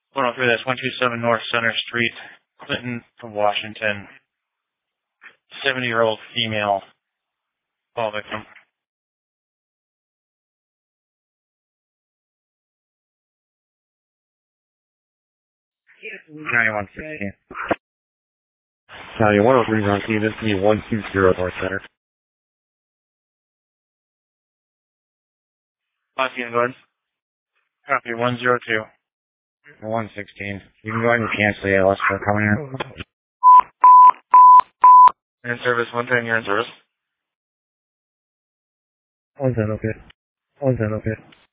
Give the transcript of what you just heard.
103, that's 127 North Center Street, Clinton, Washington. 70-year-old female fall victim. 9116. County 103 on Venus, 120 North Center. Lafayette, go ahead. Copy, 102. 116. You can go ahead and cancel the ALS for coming in. You're in service, 110, you're in service. One's that okay?